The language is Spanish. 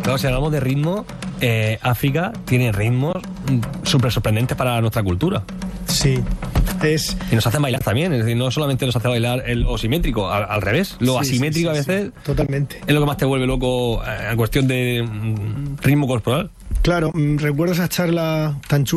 Claro, si hablamos de ritmo, África tiene ritmos súper sorprendentes para nuestra cultura. Sí. Y nos hacen bailar también, es decir, no solamente nos hace bailar lo simétrico, al revés, lo asimétrico a veces totalmente. Es lo que más te vuelve loco en cuestión de ritmo corporal. Claro, recuerdo esa charla tan chula